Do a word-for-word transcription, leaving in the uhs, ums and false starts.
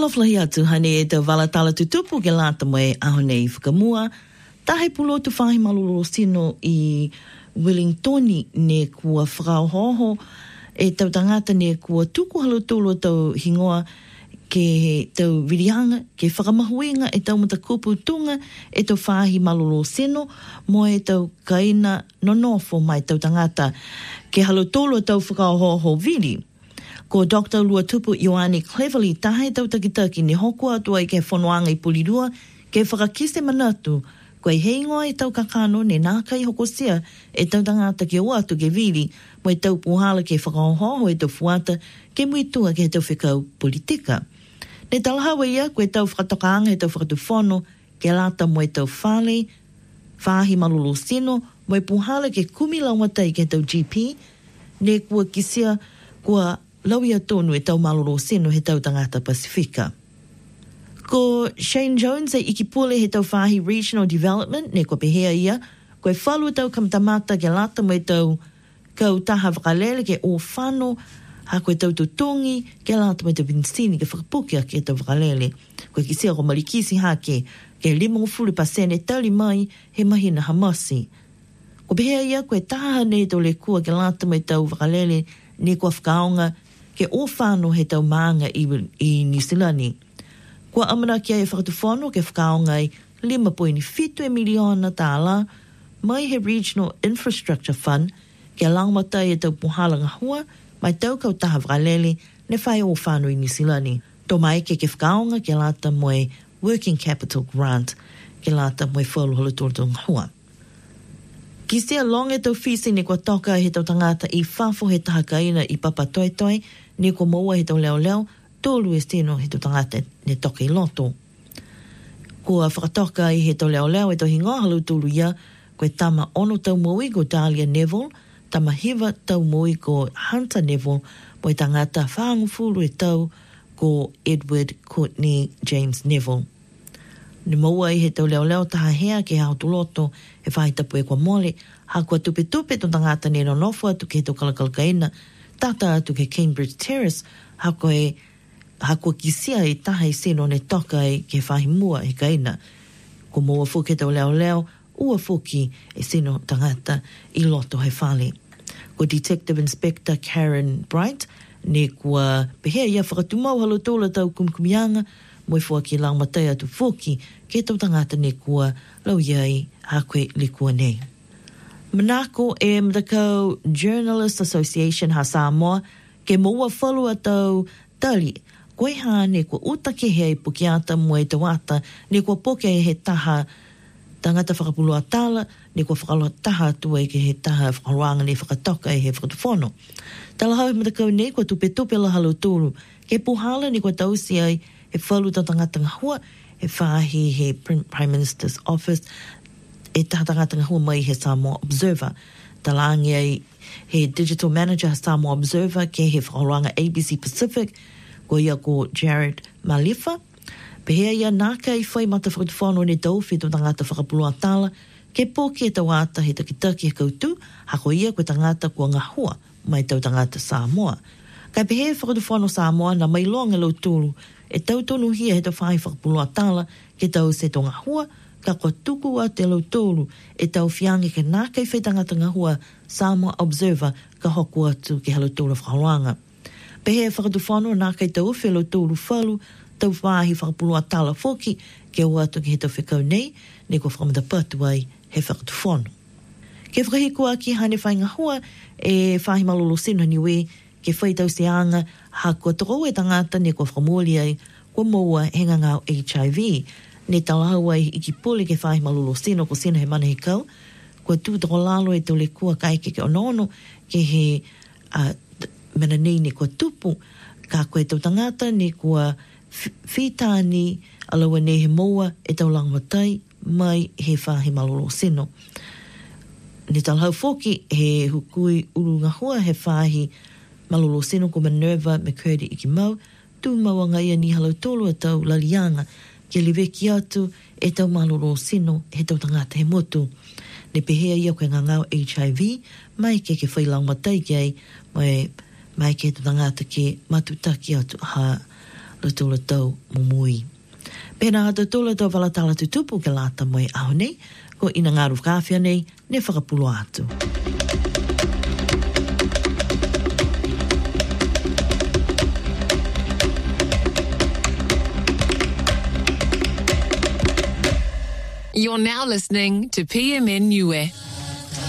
Whalaflahi atu hane e te walatala tutupu ke lata moe ahone i whakamua. Tahe pulo tu whahi malolo sino i Wellingtoni ne kua whakaohoho e tau tangata ne kua tuku halutolo tau hingoa ke tau virianga, ke whakamahuinga e tau mata kupu tunga e tau whahi malolo sino mo e tau kaina nonofo mai tau tangata ke halutolo tau whakaohoho viri. Ko Doctor Luatupu Ioane Cleverly tahe tau takitaki ni hoko atua i ke whonoanga i Pulirua ke whakakise manatu koe heingoa e tau kakano ne nākai hokosia e tau tangata ke oatu ke viri mo e tau puhala ke whakaohoho e tau fuata ke muitua ke tau whekau politika. Ne talahawa ia koe tau whakatokaanga e tau whakatufono ke lata mo e tau whale, whahi malolo sino mo e puhala ke kumi laumatai ke tau G P ne kua kisia kua Lauia tonu e tau malolo sino he tau tangata Pasifika. Ko Shane Jones e ikipule he tau whahi Regional Development ne ko pehea ia, koe whalu tau kamtamata ke lata mo e tau kau taha whakalele ke o whano, ha koe tau tutongi ke lata mo e tau Vincini ke whakapukia ke tau whakalele. Koe kisia ko malikisi hake ke lima ufuru pasene tauli mai he mahina hamasi. Ko pehea ia koe taha ne tau le kua ke lata mo e tau whakalele ne kua whakaonga ke o whāno he tau maanga i, i Nisilani. Kua amana kia e whakatuwhano ke whakaonga i lima poini fitu e miliona tāla mai he Regional Infrastructure Fund ke langmatai e tau puhalanga hua mai tau kau taha whakalele ne whai o whāno i Nisilani. Tō mai ke ke whakaonga ke lata moe Working Capital Grant ke lata moe whalu halutordong hua. Ki sea long e tau fisi ne kua toka he tau tangata i whafo he taha kaina i papa toi toi ne ko maua he tau leo leo, tōlu e steno he tau tangata ne toka i loto. Kua whakatoka i he tau leo leo e tau hingoa halu tūlu ia, koe tama ono tau maui ko Dahlia Neville, tama hiva tau maui ko Hunter Neville, mo e tangata whaangufuru e tau ko Edward Courtney James Neville. Ni maua i he tau leo leo taha hea ke hao tu loto e whaitapu e kua mole, ha kua tupe tupe tō tangata ne nonofo atu ke he tau kalakalakaina, tata atu ke Cambridge Terrace, ha koe, ha kua kisia i taha i seno ne toka i ke whahimua he kaina. Ko maua fuki tau leo leo, ua fuki e seno tangata i loto he whale. Ko Detective Inspector Karen Bright, ne kua pehea ia whakatumau halo tōla tau kumkumianga, mo i fua ki lang matai atu fuki ke tau tangata ne kua lau iai ha koe le kua nei. Manako e Mtakau Journalist Association ha Samoa ke maua whalu atau tali koe ha ne kua uta ke hea i pukiata mo e te wata ne kua poke e he taha tangata whakapulua tala ne kua whakaloa taha atua i ke he taha whakaroanga ne whakatoka e he whakatufono. Tala hau e Mtakau nei kua tupe tupe la halo tūru ke puhala ne kua tausi ai e whalu tau tangata ngahua, e whahi he Prime Minister's Office, e taha tangata ngahua mai he Samoa Observer. Talangi ai he Digital Manager he Samoa Observer, ke he whakaranga A B C Pacific, ko ia ko Jared Malifa. Pehea ia nāka i whai mata whakatuwhano ne tauwhi tau tangata whakapulua tala, ke pōki e tau ata he takitaki he kautu, hako ia koe tangata kua ngahua mai tau tangata Samoa. Kai pehea whakatuwhano Samoa na mai longa lau tūru, e tau tonu hia he tau whai whakapulua tala ke tau se tonga hua, ka kua tuku a te lau tōru e tau whiangi ke nākai whaitangata ngahua Samoa Observer ka hoku atu ke halo tōru whakaroanga. Pehe e whakatuwhano nākai tau uwhi lau tōru whalu, tau whahi whakapulua tala whoki ke au atu ke he tau whekau nei, ne kua whakamata patu ai he whakatuwhano. Ke whakahikua ki hane whai ngahua e whahi malolo sino niwe ke whaitau se anga ha kua toko e tangata ne kua whakamoli ai kua maua henga ngau H I V. Ne talahau ai i ki pole ke whahi malolo sino ko sino he mana he kau. Kua tūtako lalo e tau le kua kaike ke onono ke he uh, mena nei ne kua tupu ka koe tau tangata ne kua whitāni alaua ne he maua e tau langmatai mai he whahi malolo sino. Ne talahau foki he hukui uru ngahua he whahi malolo sino ko Minerva McCurdy i ki mau, tū mawanga ia ni halau tolo e tau lalianga, ke liweki atu e tau malolo sino he tau tangata he motu. Ne pehea ia koe ngangau H I V, mai ke ke whailang matai ki ai, mai, mai ke tau tangata ke matutaki atu ha lo tula tau mumui. Pena hata tula tau walatala tutupu ke lata moe aho nei, ko ina ngaru kawhia nei, ne whakapulo atu. You're now listening to P M N Niue.